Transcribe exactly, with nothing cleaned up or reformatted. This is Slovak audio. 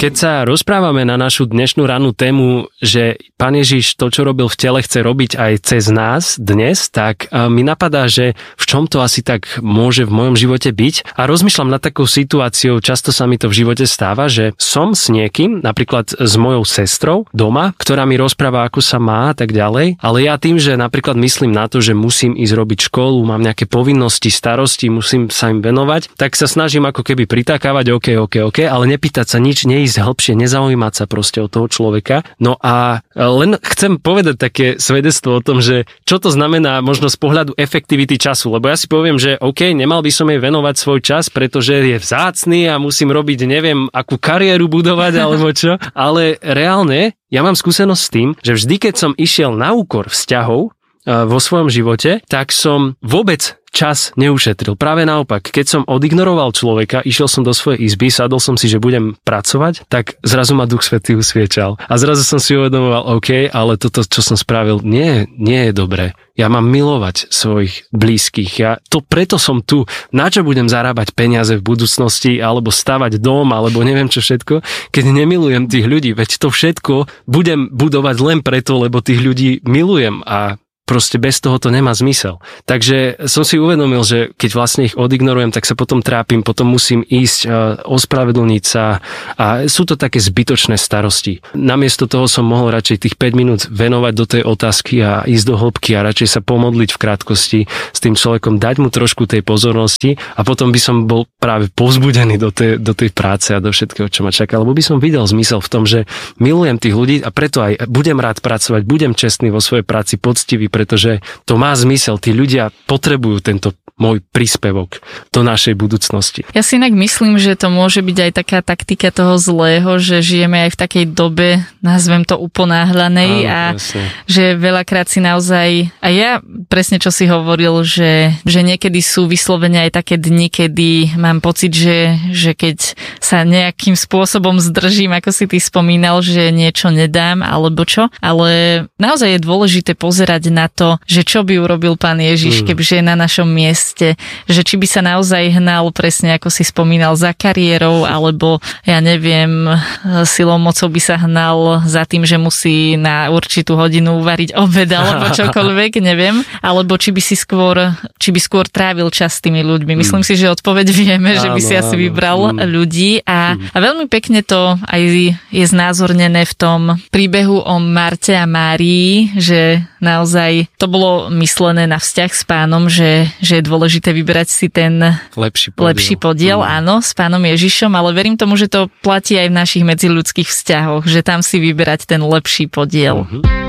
Keď sa rozprávame na našu dnešnú rannú tému, že Pán Ježiš to, čo robil v tele, chce robiť aj cez nás dnes, tak mi napadá, že v čom to asi tak môže v mojom živote byť. A rozmýšľam nad takou situáciou, často sa mi to v živote stáva, že som s niekým, napríklad s mojou sestrou doma, ktorá mi rozpráva, ako sa má a tak ďalej, ale ja tým, že napríklad myslím na to, že musím ísť robiť školu, mám nejaké povinnosti, starosti, musím sa im venovať, tak sa snažím ako keby pritakávať, OK, OK, OK, ale nepýtať sa nič, neísť hĺbšie, nezaujímať sa proste od toho človeka. No a len chcem povedať také svedectvo o tom, že čo to znamená možno z pohľadu efektivity času, lebo ja si poviem, že OK, nemal by som jej venovať svoj čas, pretože je vzácny a musím robiť, neviem, akú kariéru budovať alebo čo, ale reálne ja mám skúsenosť s tým, že vždy, keď som išiel na úkor vzťahov vo svojom živote, tak som vôbec čas neušetril. Práve naopak, keď som odignoroval človeka, išiel som do svojej izby, sadol som si, že budem pracovať, tak zrazu ma Duch Svätý usviečal. A zrazu som si uvedomoval, OK, ale toto, čo som spravil, nie, nie je dobré. Ja mám milovať svojich blízkych. Ja, to preto som tu. Na čo budem zarábať peniaze v budúcnosti, alebo stavať dom, alebo neviem čo všetko, keď nemilujem tých ľudí. Veď to všetko budem budovať len preto, lebo tých ľudí milujem a proste bez toho to nemá zmysel. Takže som si uvedomil, že keď vlastne ich odignorujem, tak sa potom trápim, potom musím ísť, ospravedlniť sa a sú to také zbytočné starosti. Namiesto toho som mohol radšej tých päť minút venovať do tej otázky a ísť do hĺbky a radšej sa pomodliť v krátkosti s tým človekom, dať mu trošku tej pozornosti a potom by som bol práve povzbudený do tej, do tej práce a do všetkého, čo ma čaká, lebo by som videl zmysel v tom, že milujem tých ľudí a preto aj budem rád pracovať, budem čestný vo svojej práci, poctivý, pretože to má zmysel. Tí ľudia potrebujú tento môj príspevok do našej budúcnosti. Ja si inak myslím, že to môže byť aj taká taktika toho zlého, že žijeme aj v takej dobe, nazvem to uponáhľanej. Áno, a presne. Že veľakrát si naozaj, a ja presne čo si hovoril, že, že niekedy sú vyslovene aj také dni, kedy mám pocit, že, že keď sa nejakým spôsobom zdržím, ako si ty spomínal, že niečo nedám alebo čo, ale naozaj je dôležité pozerať na to, že čo by urobil Pán Ježiš, mm. kebyže je na našom mieste, že či by sa naozaj hnal presne, ako si spomínal, za kariérou, alebo ja neviem, silou mocou by sa hnal za tým, že musí na určitú hodinu uvariť obed, alebo čokoľvek, neviem, alebo či by si skôr, či by skôr trávil čas s tými ľuďmi. Myslím mm. si, že odpoveď vieme, áno, že by si asi áno. vybral mm. ľudí a, mm. a veľmi pekne to aj je znázornené v tom príbehu o Marte a Márii, že naozaj to bolo myslené na vzťah s Pánom, že, že je dôležité vyberať si ten lepší podiel, lepší podiel mm. áno, s Pánom Ježišom, ale verím tomu, že to platí aj v našich medziľudských vzťahoch, že tam si vyberať ten lepší podiel. Mm-hmm.